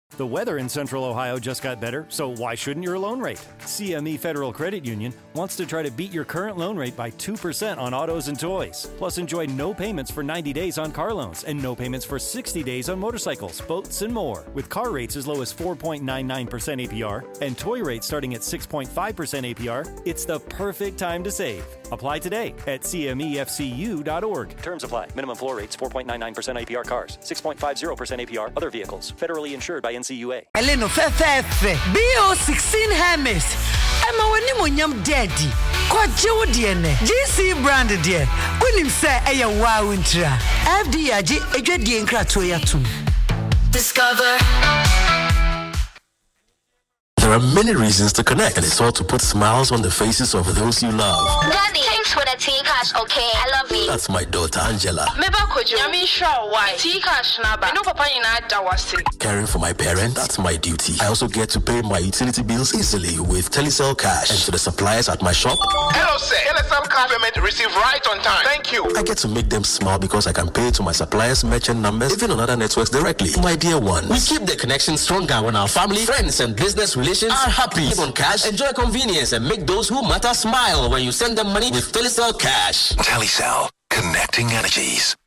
The weather in Central Ohio just got better, so why shouldn't your loan rate? CME Federal Credit Union wants to try to beat your current loan rate by 2% on autos and toys. Plus, enjoy no payments for 90 days on car loans and no payments for 60 days on motorcycles, boats, and more. With car rates as low as 4.99% APR and toy rates starting at 6.5% APR, it's the perfect time to save. Apply today at cmefcu.org. Terms apply. Minimum floor rates 4.99% APR cars, 6.50% APR other vehicles. Federally insured by NCUA. Eleno Fefe BO16 Hermes. Emma wani monyam daddy. Kwa jewo de ne. GC brand de. Unim say eya wow ntra. FD aji edwadie nkrato yatum. Discover. There are many reasons to connect, and it's all to put smiles on the faces of those you love. Daddy, thanks for the tea cash, okay? I love you. That's my daughter, Angela. Caring for my parents, that's my duty. I also get to pay my utility bills easily with Telecel Cash. And to the suppliers at my shop. Hello, sir. Telecel Cash payment received right on time. Thank you. I get to make them smile because I can pay to my suppliers' merchant numbers, even on other networks directly. My dear ones, we keep the connection stronger when our family, friends, and business relations are happy. Live on cash, enjoy convenience, and make those who matter smile when you send them money with Telecel Cash. Telecel, connecting energies.